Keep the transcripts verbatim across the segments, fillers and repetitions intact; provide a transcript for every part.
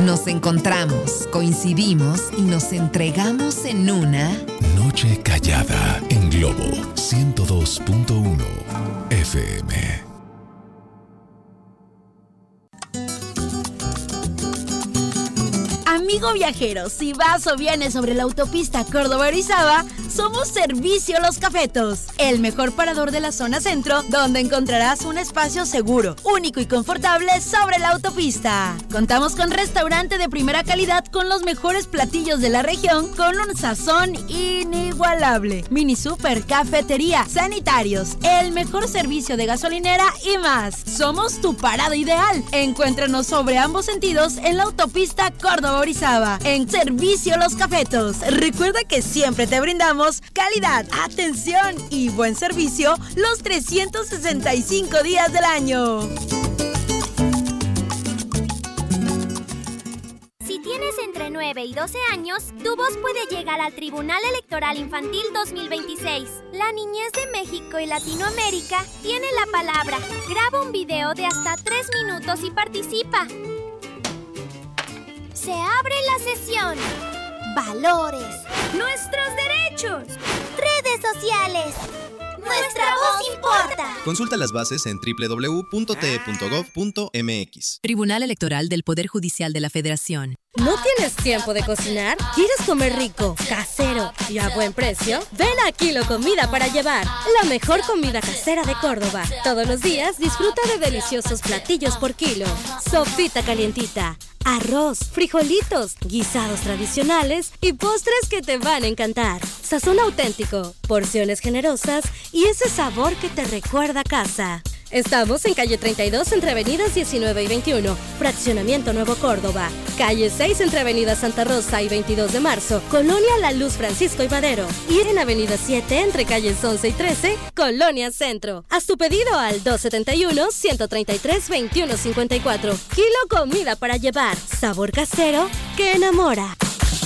Nos encontramos, coincidimos y nos entregamos en una Noche Callada en Globo ciento dos punto uno F M. Amigo viajero, si vas o vienes sobre la autopista Córdoba-Orizaba, somos Servicio Los Cafetos, el mejor parador de la zona centro, donde encontrarás un espacio seguro, único y confortable sobre la autopista. Contamos con restaurante de primera calidad con los mejores platillos de la región, con un sazón inigualable. Mini super, cafetería, sanitarios, el mejor servicio de gasolinera y más. Somos tu parada ideal. Encuéntranos sobre ambos sentidos en la autopista Córdoba-Orizaba, en Servicio Los Cafetos. Recuerda que siempre te brindamos calidad, atención y buen servicio los trescientos sesenta y cinco días del año. Si tienes entre nueve y doce años, tu voz puede llegar al Tribunal Electoral Infantil dos mil veintiséis. La niñez de México y Latinoamérica tiene la palabra. Graba un video de hasta tres minutos y participa. Se abre la sesión. Valores. Nuestros derechos. Redes sociales. Nuestra voz importa. Consulta las bases en doble u doble u doble u punto t e punto gov punto m x. Tribunal Electoral del Poder Judicial de la Federación. ¿No tienes tiempo de cocinar? ¿Quieres comer rico, casero y a buen precio? Ven a Kilo Comida para llevar, la mejor comida casera de Córdoba. Todos los días disfruta de deliciosos platillos por kilo. Sopita calientita, arroz, frijolitos, guisados tradicionales y postres que te van a encantar. Sazón auténtico, porciones generosas y ese sabor que te recuerda a casa. Estamos en calle treinta y dos entre avenidas diecinueve y veintiuno, Fraccionamiento Nuevo Córdoba. Calle seis entre avenida Santa Rosa y veintidós de marzo, Colonia La Luz Francisco y Madero. Y en avenida siete entre calles once y trece, Colonia Centro. Haz tu pedido al dos siete uno, uno tres tres, dos uno cinco cuatro. Kilo Comida para llevar. Sabor casero que enamora.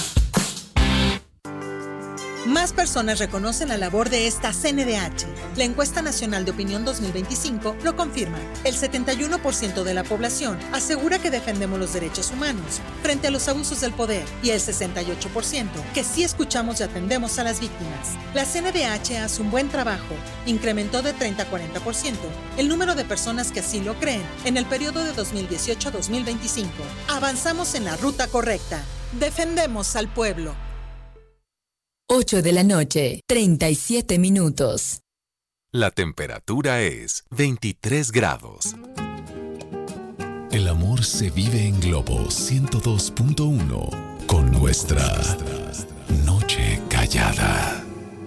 Más personas reconocen la labor de esta C N D H. La Encuesta Nacional de Opinión dos mil veinticinco lo confirma. El setenta y uno por ciento de la población asegura que defendemos los derechos humanos frente a los abusos del poder y el sesenta y ocho por ciento que sí escuchamos y atendemos a las víctimas. La C N D H hace un buen trabajo. Incrementó de treinta a cuarenta por ciento el número de personas que así lo creen en el periodo de dos mil dieciocho a dos mil veinticinco. Avanzamos en la ruta correcta. Defendemos al pueblo. ocho de la noche, treinta y siete minutos. La temperatura es veintitrés grados. El amor se vive en Globo ciento dos punto uno con nuestra Noche Callada.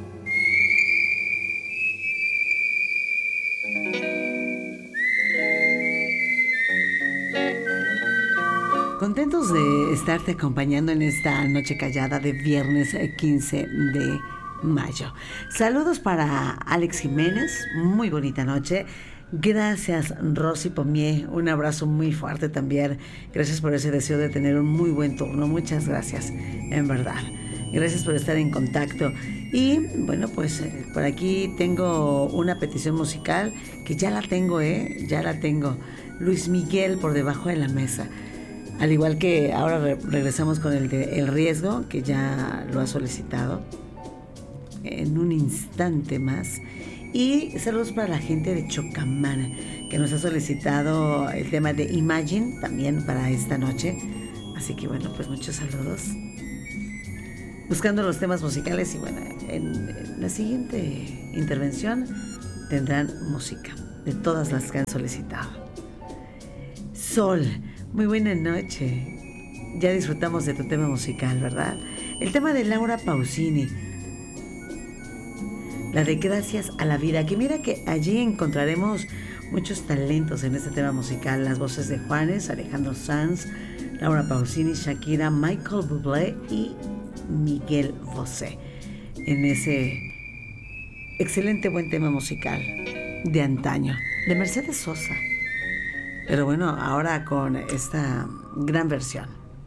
Contentos de estarte acompañando en esta Noche Callada de viernes quince de mayo. Saludos para Alex Jiménez, muy bonita noche. Gracias, Rosy Pomier, un abrazo muy fuerte también. Gracias por ese deseo de tener un muy buen turno, muchas gracias, en verdad. Gracias por estar en contacto. Y bueno, pues eh, por aquí tengo una petición musical que ya la tengo, ¿eh? Ya la tengo. Luis Miguel, Por Debajo de la Mesa. Al igual que ahora re- regresamos con el de El Riesgo, que ya lo ha solicitado en un instante más. Y saludos para la gente de Chocamán, que nos ha solicitado el tema de Imagine también para esta noche. Así que bueno, pues muchos saludos. Buscando los temas musicales y bueno, en, en la siguiente intervención tendrán música de todas las que han solicitado. Sol. Muy buena noche. Ya disfrutamos de tu tema musical, ¿verdad? El tema de Laura Pausini. La de Gracias a la Vida. Que mira que allí encontraremos muchos talentos en este tema musical. Las voces de Juanes, Alejandro Sanz, Laura Pausini, Shakira, Michael Bublé y Miguel Bosé. En ese excelente buen tema musical de antaño. De Mercedes Sosa. Pero bueno, ahora con esta gran versión.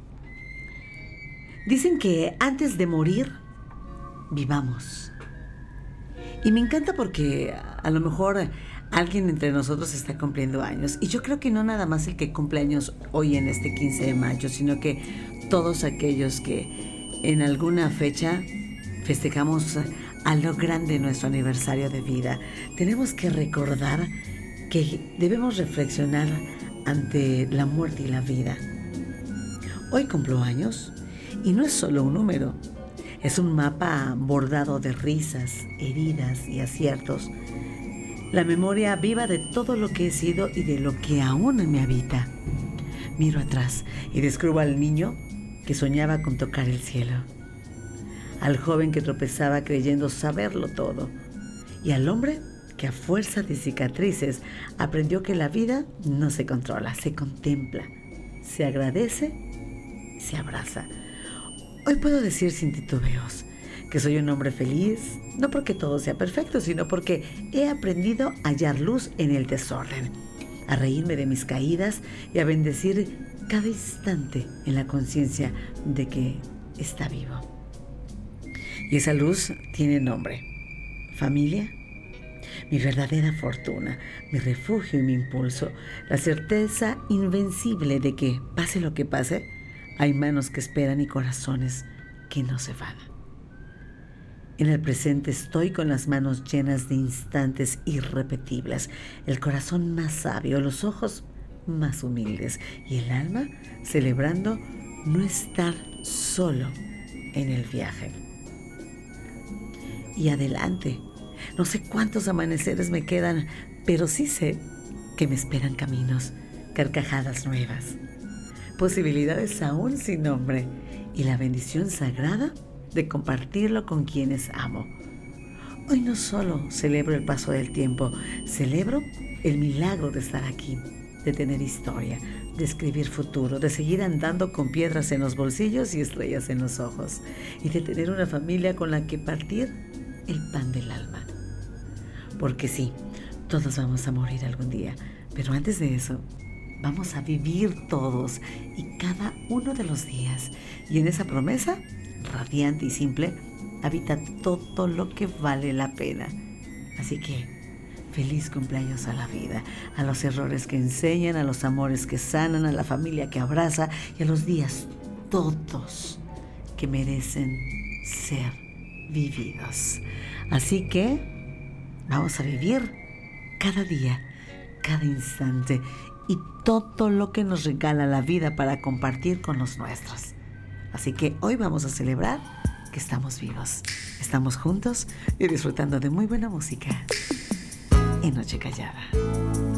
Dicen que antes de morir, vivamos. Y me encanta porque a lo mejor alguien entre nosotros está cumpliendo años. Y yo creo que no nada más el que cumple años hoy en este quince de mayo, sino que todos aquellos que en alguna fecha festejamos a lo grande nuestro aniversario de vida. Tenemos que recordar que debemos reflexionar ante la muerte y la vida. Hoy cumplo años y no es solo un número, es un mapa bordado de risas, heridas y aciertos. La memoria viva de todo lo que he sido y de lo que aún me habita. Miro atrás y descubro al niño que soñaba con tocar el cielo, al joven que tropezaba creyendo saberlo todo, y al hombre que a fuerza de cicatrices aprendió que la vida no se controla, se contempla, se agradece, se abraza. Hoy puedo decir sin titubeos que soy un hombre feliz, no porque todo sea perfecto, sino porque he aprendido a hallar luz en el desorden, a reírme de mis caídas y a bendecir cada instante en la conciencia de que está vivo. Y esa luz tiene nombre: familia, mi verdadera fortuna, mi refugio y mi impulso, la certeza invencible de que, pase lo que pase, hay manos que esperan y corazones que no se van. En el presente estoy con las manos llenas de instantes irrepetibles, el corazón más sabio, los ojos más humildes y el alma celebrando no estar solo en el viaje. Y adelante, no sé cuántos amaneceres me quedan, pero sí sé que me esperan caminos, carcajadas nuevas, posibilidades aún sin nombre y la bendición sagrada de compartirlo con quienes amo. Hoy no solo celebro el paso del tiempo, celebro el milagro de estar aquí, de tener historia, de escribir futuro, de seguir andando con piedras en los bolsillos y estrellas en los ojos, y de tener una familia con la que partir el pan del alma. Porque sí, todos vamos a morir algún día, pero antes de eso, vamos a vivir todos y cada uno de los días. Y en esa promesa, radiante y simple, habita todo lo que vale la pena. Así que, feliz cumpleaños a la vida, a los errores que enseñan, a los amores que sanan, a la familia que abraza y a los días todos que merecen ser vividos. Así que, vamos a vivir cada día, cada instante y todo lo que nos regala la vida para compartir con los nuestros. Así que hoy vamos a celebrar que estamos vivos, estamos juntos y disfrutando de muy buena música en Noche Callada.